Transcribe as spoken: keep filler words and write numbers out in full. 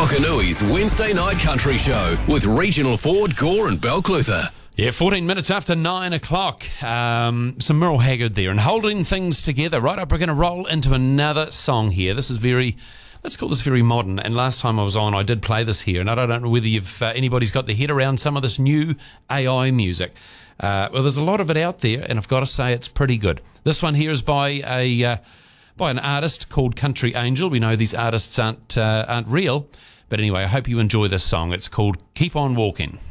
Whakanui's Wednesday Night Country Show with Regional Ford, Gore and Balclutha. Yeah, fourteen minutes after nine o'clock. Um, some Merle Haggard there and holding things together. Right up, we're going to roll into another song here. This is very, let's call this very modern. And last time I was on, I did play this here. And I don't know whether you've uh, anybody's got their head around some of this new A I music. Uh, well, there's a lot of it out there, and I've got to say it's pretty good. This one here is by a uh, by an artist called Country Angel. We know these artists aren't uh, aren't real, but anyway, I hope you enjoy this song. It's called Keep On Walking.